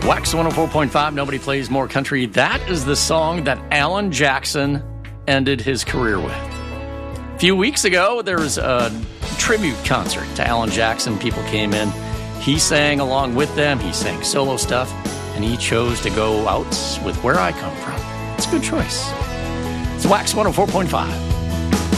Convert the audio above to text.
Wax 104.5, nobody plays more country. That is the song that Alan Jackson ended his career with. A few weeks ago, there was a tribute concert to Alan Jackson. People came in. He sang along with them. He sang solo stuff. And he chose to go out with Where I Come From. It's a good choice. It's Wax 104.5.